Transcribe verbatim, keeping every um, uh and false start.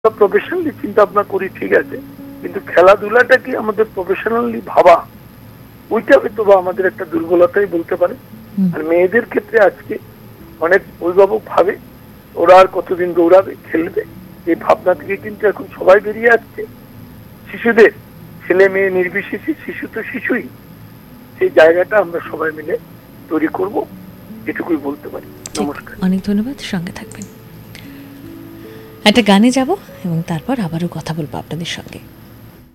Professionally চিন্তা ভাবনা করি, ঠিক আছে, কিন্তু খেলাধুলাটা কি আমাদের প্রফেশনালি ভাবা, ওইটা হয়তো বা আমাদের একটা দুর্বলতাই বলতে পারে। আর মেয়েদের ক্ষেত্রে আজকে অনেক অভিভাবক ভাবে ওরা আর কতদিন দৌড়াবে খেলবে, এই ভাবনা থেকে কিন্তু এখন সবাই বেরিয়ে আসছে। শিশুদের, ছেলে মেয়ে নির্বিশেষে, শিশু তো শিশুই, সেই জায়গাটা আমরা সবাই মিলে তৈরি করব, এটুকুই বলতে পারি। নমস্কার, অনেক ধন্যবাদ, সঙ্গে থাকবেন। একটা গানে যাব এবং তারপর আবারও কথা বলবো আপনাদের সঙ্গে।